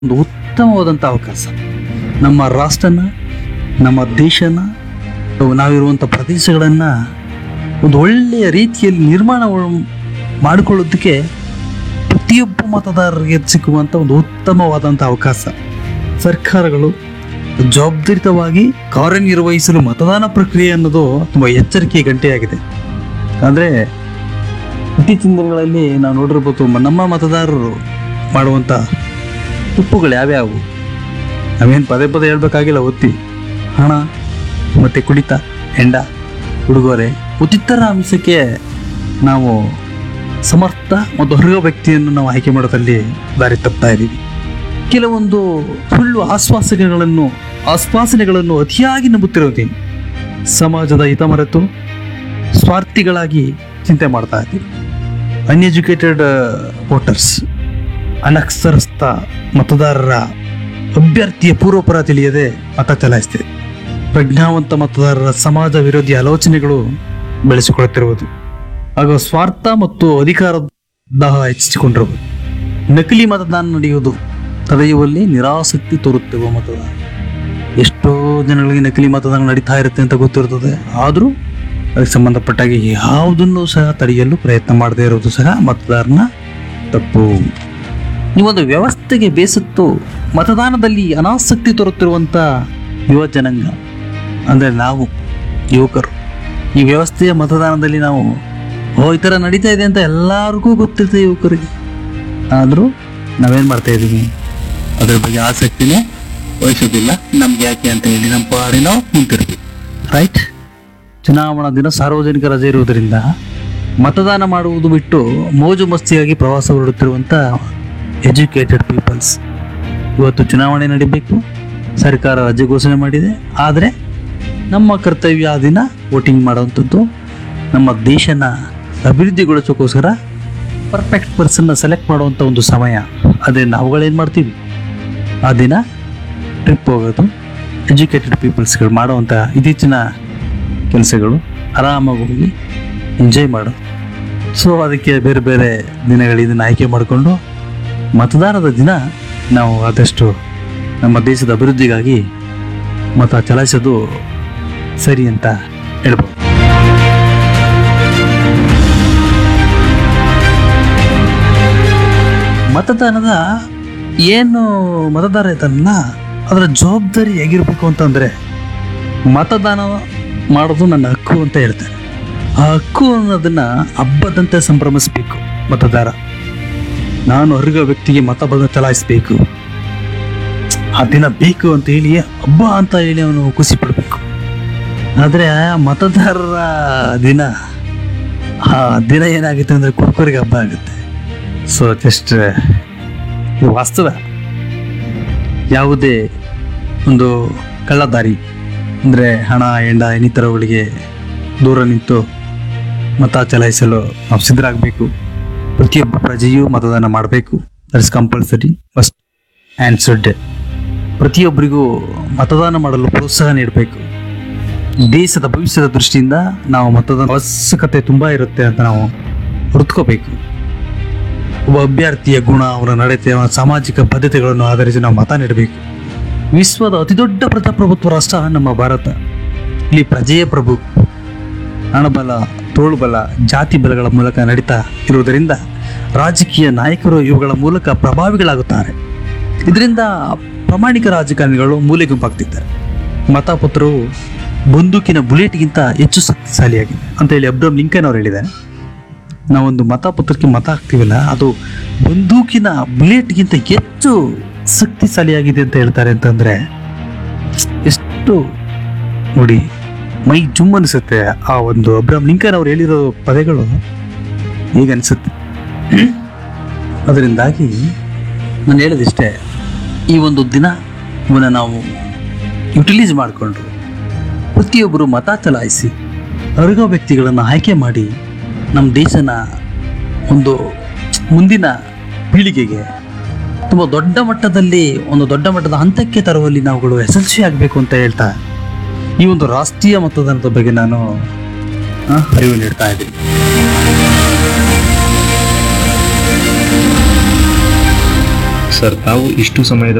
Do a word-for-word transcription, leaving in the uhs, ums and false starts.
ಒಂದು ಉತ್ತಮವಾದಂಥ ಅವಕಾಶ. ನಮ್ಮ ರಾಷ್ಟ್ರನ, ನಮ್ಮ ದೇಶನ, ನಾವಿರುವಂಥ ಪ್ರದೇಶಗಳನ್ನು ಒಂದು ಒಳ್ಳೆಯ ರೀತಿಯಲ್ಲಿ ನಿರ್ಮಾಣ ಮಾಡಿಕೊಳ್ಳೋದಕ್ಕೆ ಪ್ರತಿಯೊಬ್ಬ ಮತದಾರರಿಗೆ ಸಿಕ್ಕುವಂಥ ಒಂದು ಉತ್ತಮವಾದಂಥ ಅವಕಾಶ. ಸರ್ಕಾರಗಳು ಜವಾಬ್ದಾರಿತವಾಗಿ ಕಾರ್ಯನಿರ್ವಹಿಸಲು ಮತದಾನ ಪ್ರಕ್ರಿಯೆ ಅನ್ನೋದು ತುಂಬ ಎಚ್ಚರಿಕೆಯ ಗಂಟೆಯಾಗಿದೆ. ಅಂದರೆ ಇತ್ತೀಚಿನ ದಿನಗಳಲ್ಲಿ ನಾವು ನೋಡಿರ್ಬೋದು, ನಮ್ಮ ಮತದಾರರು ಮಾಡುವಂಥ ತಪ್ಪುಗಳು ಯಾವ್ಯಾವು ನಾವೇನು ಪದೇ ಪದೇ ಹೇಳ್ಬೇಕಾಗಿಲ್ಲ. ಒತ್ತಿ ಹಣ ಮತ್ತು ಕುಡಿತ, ಹೆಂಡ, ಉಡುಗೊರೆ, ಉಚಿತರ ಅಂಶಕ್ಕೆ ನಾವು ಸಮರ್ಥ ಮತ್ತು ಅರ್ಹ ವ್ಯಕ್ತಿಯನ್ನು ನಾವು ಆಯ್ಕೆ ಮಾಡೋದಲ್ಲಿ ದಾರಿ ತಪ್ತಾ ಇದ್ದೀವಿ. ಕೆಲವೊಂದು ಸುಳ್ಳು ಆಶ್ವಾಸನೆಗಳನ್ನು ಆಶ್ವಾಸನೆಗಳನ್ನು ಅತಿಯಾಗಿ ನಂಬುತ್ತಿರೋದು ಸಮಾಜದ ಹಿತ ಮರೆತು ಸ್ವಾರ್ಥಿಗಳಾಗಿ ಚಿಂತೆ ಮಾಡ್ತಾ ಇದ್ದೀವಿ. ಅನ್ಎಜುಕೇಟೆಡ್ ವೋಟರ್ಸ್, ಅನಕ್ಷರಸ್ಥ ಮತದಾರರ ಅಭ್ಯರ್ಥಿಯ ಪೂರ್ವಪರ ತಿಳಿಯದೆ ಮತ ಚಲಾಯಿಸಿದೆ. ಪ್ರಜ್ಞಾವಂತ ಮತದಾರರ ಸಮಾಜ ವಿರೋಧಿ ಆಲೋಚನೆಗಳು ಬೆಳೆಸಿಕೊಳ್ಳುತ್ತಿರುವುದು ಹಾಗೂ ಸ್ವಾರ್ಥ ಮತ್ತು ಅಧಿಕಾರದ ದಾಹ ಹೆಚ್ಚಿಸಿಕೊಂಡಿರುವುದು. ನಕಲಿ ಮತದಾನ ನಡೆಯುವುದು ತಡೆಯುವಲ್ಲಿ ನಿರಾಸಕ್ತಿ ತೋರುತ್ತಿರುವ ಮತದಾನ. ಎಷ್ಟೋ ಜನಗಳಿಗೆ ನಕಲಿ ಮತದಾನ ನಡೀತಾ ಇರುತ್ತೆ ಅಂತ ಗೊತ್ತಿರ್ತದೆ, ಆದರೂ ಅದಕ್ಕೆ ಸಂಬಂಧಪಟ್ಟಾಗಿ ಯಾವುದನ್ನು ಸಹ ತಡೆಯಲು ಪ್ರಯತ್ನ ಮಾಡದೇ ಇರೋದು ಸಹ ಮತದಾರನ ತಪ್ಪು. ಈ ಒಂದು ವ್ಯವಸ್ಥೆಗೆ ಬೇಸತ್ತು ಮತದಾನದಲ್ಲಿ ಅನಾಸಕ್ತಿ ತೋರುತ್ತಿರುವಂಥ ಯುವ ಜನಾಂಗ ಅಂದರೆ ನಾವು ಯುವಕರು, ಈ ವ್ಯವಸ್ಥೆಯ ಮತದಾನದಲ್ಲಿ ನಾವು ಓ ಈ ಥರ ನಡೀತಾ ಇದೆ ಅಂತ ಎಲ್ಲರಿಗೂ ಗೊತ್ತಿರ್ತದೆ ಯುವಕರಿಗೆ. ಆದರೂ ನಾವೇನು ಮಾಡ್ತಾ ಇದ್ದೀವಿ, ಅದ್ರ ಬಗ್ಗೆ ಆಸಕ್ತಿನೇ ವಹಿಸೋದಿಲ್ಲ. ನಮ್ಗೆ ಯಾಕೆ ಅಂತ ಹೇಳಿ ನಮ್ಮ ಪಾಡಿ ನಾವು ನಿಂತಿರ್ತೀವಿ. ರೈಟ್. ಚುನಾವಣಾ ದಿನ ಸಾರ್ವಜನಿಕ ರಜೆ ಇರುವುದರಿಂದ ಮತದಾನ ಮಾಡುವುದು ಬಿಟ್ಟು ಮೋಜು ಮಸ್ತಿಯಾಗಿ ಪ್ರವಾಸ ಹೊರಡುತ್ತಿರುವಂಥ ಎಜುಕೇಟೆಡ್ ಪೀಪಲ್ಸ್. ಇವತ್ತು ಚುನಾವಣೆ ನಡೀಬೇಕು, ಸರ್ಕಾರ ರಜೆ ಘೋಷಣೆ ಮಾಡಿದೆ, ಆದರೆ ನಮ್ಮ ಕರ್ತವ್ಯ ಆ ದಿನ ವೋಟಿಂಗ್ ಮಾಡುವಂಥದ್ದು. ನಮ್ಮ ದೇಶನ ಅಭಿವೃದ್ಧಿಗೊಳಿಸೋಕ್ಕೋಸ್ಕರ ಪರ್ಫೆಕ್ಟ್ ಪರ್ಸನ್ನ ಸೆಲೆಕ್ಟ್ ಮಾಡುವಂಥ ಒಂದು ಸಮಯ. ಅದೇ ನಾವುಗಳೇನು ಮಾಡ್ತೀವಿ, ಆ ದಿನ ಟ್ರಿಪ್ ಹೋಗೋದು, ಎಜುಕೇಟೆಡ್ ಪೀಪಲ್ಸ್ಗಳು ಮಾಡುವಂಥ ಇತ್ತೀಚಿನ ಕೆಲಸಗಳು, ಆರಾಮಾಗಿ ಹೋಗಿ ಎಂಜಾಯ್ ಮಾಡೋದು. ಸೊ ಅದಕ್ಕೆ ಬೇರೆ ಬೇರೆ ದಿನಗಳು ಇದನ್ನು ಆಯ್ಕೆ ಮಾಡಿಕೊಂಡು ಮತದಾನದ ದಿನ ನಾವು ಆದಷ್ಟು ನಮ್ಮ ದೇಶದ ಅಭಿವೃದ್ಧಿಗಾಗಿ ಮತ ಚಲಾಯಿಸೋದು ಸರಿ ಅಂತ ಹೇಳ್ಬೋದು. ಮತದಾನದ ಏನು ಮತದಾರ ಇದ್ದಾನಲ್ಲ, ಅದರ ಜವಾಬ್ದಾರಿ ಹೇಗಿರ್ಬೇಕು ಅಂತಂದರೆ, ಮತದಾನ ಮಾಡೋದು ನನ್ನ ಹಕ್ಕು ಅಂತ ಹೇಳ್ತಾರೆ. ಆ ಹಕ್ಕು ಅನ್ನೋದನ್ನು ಹಬ್ಬದಂತೆ ಸಂಭ್ರಮಿಸಬೇಕು ಮತದಾರ. ನಾನು ಅರ್ಹ ವ್ಯಕ್ತಿಗೆ ಮತ ಬದ ಚಲಾಯಿಸಬೇಕು, ಆ ದಿನ ಬೇಕು ಅಂತ ಹೇಳಿ ಹಬ್ಬ ಅಂತ ಹೇಳಿ ಅವನು ಖುಷಿ ಪಡಬೇಕು. ಆದರೆ ಮತದಾರರ ದಿನ ಆ ದಿನ ಏನಾಗುತ್ತೆ ಅಂದರೆ ಕುರುಕರಿಗೆ ಹಬ್ಬ ಆಗುತ್ತೆ. ಸೊ ಜಸ್ಟ್ ಇದು ವಾಸ್ತವ. ಯಾವುದೇ ಒಂದು ಕಳ್ಳದಾರಿ ಅಂದರೆ ಹಣ, ಹೆಂಡ ಇನ್ನಿತರಗಳಿಗೆ ದೂರ ನಿಂತು ಮತ ಚಲಾಯಿಸಲು ನಾವು ಸಿದ್ಧರಾಗಬೇಕು. ಪ್ರತಿಯೊಬ್ಬ ಪ್ರಜೆಯೂ ಮತದಾನ ಮಾಡಬೇಕು. That is compulsory, first and day. ಪ್ರತಿಯೊಬ್ಬರಿಗೂ ಮತದಾನ ಮಾಡಲು ಪ್ರೋತ್ಸಾಹ ನೀಡಬೇಕು. ದೇಶದ ಭವಿಷ್ಯದ ದೃಷ್ಟಿಯಿಂದ ನಾವು ಮತದಾನ ಅವಶ್ಯಕತೆ ತುಂಬ ಇರುತ್ತೆ ಅಂತ ನಾವು ಅರಿತುಕೋಬೇಕು. ಒಬ್ಬ ಅಭ್ಯರ್ಥಿಯ ಗುಣ, ಅವರ ನಡತೆ, ಅವರ ಸಾಮಾಜಿಕ ಬದ್ಧತೆಗಳನ್ನು ಆಧರಿಸಿ ನಾವು ಮತ ನೀಡಬೇಕು. ವಿಶ್ವದ ಅತಿದೊಡ್ಡ ಪ್ರಜಾಪ್ರಭುತ್ವ ರಾಷ್ಟ್ರ ನಮ್ಮ ಭಾರತ. ಇಲ್ಲಿ ಪ್ರಜೆಯ ಪ್ರಭು. ಹಣಬಲ, ತೋಳುಬಲ, ಜಾತಿ ಬಲಗಳ ಮೂಲಕ ನಡೀತಾ ಇರುವುದರಿಂದ ರಾಜಕೀಯ ನಾಯಕರು ಇವುಗಳ ಮೂಲಕ ಪ್ರಭಾವಿಗಳಾಗುತ್ತಾರೆ. ಇದರಿಂದ ಪ್ರಾಮಾಣಿಕ ರಾಜಕಾರಣಿಗಳು ಮೂಲೆ ಗುಂಪಾಗ್ತಿದ್ದಾರೆ. ಮತಪತ್ರವು ಬಂದೂಕಿನ ಬುಲೆಟ್ಗಿಂತ ಹೆಚ್ಚು ಶಕ್ತಿಶಾಲಿಯಾಗಿದೆ ಅಂತ ಹೇಳಿ ಅಬ್ರಹಂ ಲಿಂಕನ್ ಅವರು ಹೇಳಿದ್ದಾರೆ. ನಾವೊಂದು ಮತಪತ್ರಕ್ಕೆ ಮತ ಹಾಕ್ತೀವಲ್ಲ, ಅದು ಬಂದೂಕಿನ ಬುಲೆಟ್ಗಿಂತ ಹೆಚ್ಚು ಶಕ್ತಿಶಾಲಿಯಾಗಿದೆ ಅಂತ ಹೇಳ್ತಾರೆ. ಅಂತಂದರೆ ಎಷ್ಟು ನೋಡಿ, ಮೈ ಜುಮ್ ಅನಿಸುತ್ತೆ. ಆ ಒಂದು ಅಬ್ರಹಂ ಲಿಂಕನ್ ಅವ್ರು ಹೇಳಿರೋ ಪದಗಳು ಈಗ ಅನಿಸುತ್ತೆ. ಅದರಿಂದಾಗಿ ನಾನು ಹೇಳೋದಿಷ್ಟೇ, ಈ ಒಂದು ದಿನ ಇವನ್ನ ನಾವು ಯುಟಿಲೈಸ್ ಮಾಡಿಕೊಂಡು ಪ್ರತಿಯೊಬ್ಬರು ಮತ ಚಲಾಯಿಸಿ ಅರ್ಹ ವ್ಯಕ್ತಿಗಳನ್ನು ಆಯ್ಕೆ ಮಾಡಿ ನಮ್ಮ ದೇಶನ ಒಂದು ಮುಂದಿನ ಪೀಳಿಗೆಗೆ ತುಂಬ ದೊಡ್ಡ ಮಟ್ಟದಲ್ಲಿ ಒಂದು ದೊಡ್ಡ ಮಟ್ಟದ ಹಂತಕ್ಕೆ ತರುವಲ್ಲಿ ನಾವುಗಳು ಯಶಸ್ವಿ ಆಗಬೇಕು ಅಂತ ಹೇಳ್ತಾ ಈ ಒಂದು ರಾಷ್ಟ್ರೀಯ ಮತದಾನದ ಬಗ್ಗೆ ನಾನು ಅರಿವು ನೀಡ್ತಾ ಇದ್ದೀನಿ. ಸರ್, ತಾವು ಇಷ್ಟು ಸಮಯದ